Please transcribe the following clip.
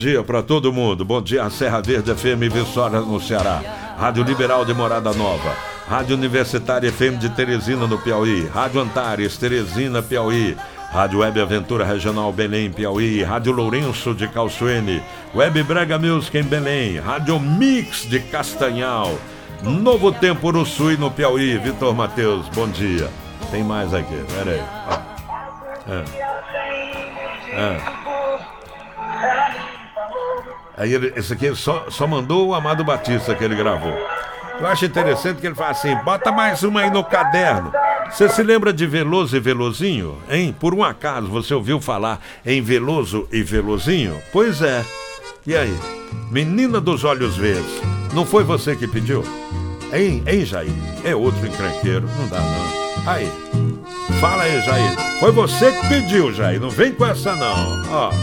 Bom dia para todo mundo. Bom dia, Serra Verde FM Viçosa no Ceará. Rádio Liberal de Morada Nova. Rádio Universitária FM de Teresina no Piauí. Rádio Antares, Teresina, Piauí. Rádio Web Aventura Regional Belém, Piauí. Rádio Lourenço de Calçoene. Web Brega Music em Belém. Rádio Mix de Castanhal. Novo Tempo Uruçu no Piauí. Vitor Matheus, bom dia. Tem mais aqui, peraí. Aí esse aqui só mandou o Amado Batista que ele gravou. Eu acho interessante que ele fala assim: bota mais uma aí no caderno. Você se lembra de Veloso e Velozinho, hein? Por um acaso você ouviu falar em Veloso e Velozinho? Pois é. E aí? Menina dos Olhos Verdes, não foi você que pediu? Hein, Jair? É outro encrenqueiro, não dá não. Aí, fala aí, Jair. Foi você que pediu, Jair, não vem com essa não. Ó.